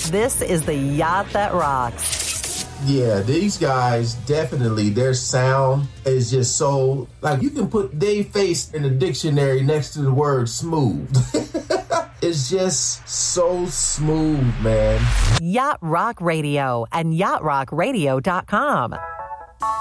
This is the Yacht That Rocks. Yeah, these guys, definitely, their sound is just so, like, you can put Dave Face in the dictionary next to the word smooth. It's just so smooth, man. Yacht Rock Radio and yachtrockradio.com.